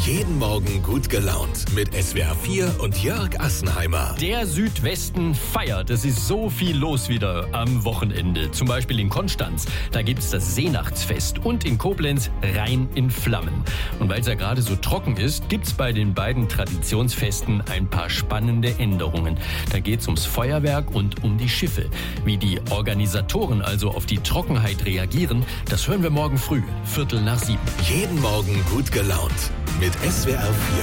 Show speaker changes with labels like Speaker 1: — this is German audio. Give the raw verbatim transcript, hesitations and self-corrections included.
Speaker 1: Jeden Morgen gut gelaunt mit S W R vier und Jörg Assenheimer.
Speaker 2: Der Südwesten feiert. Es ist so viel los wieder am Wochenende. Zum Beispiel in Konstanz. Da gibt es das Seenachtsfest. Und in Koblenz Rhein in Flammen. Und weil es ja gerade so trocken ist, gibt es bei den beiden Traditionsfesten ein paar spannende Änderungen. Da geht es ums Feuerwerk und um die Schiffe. Wie die Organisatoren also auf die Trockenheit reagieren, das hören wir morgen früh, Viertel nach sieben.
Speaker 1: Jeden Morgen gut gelaunt mit S W R vier.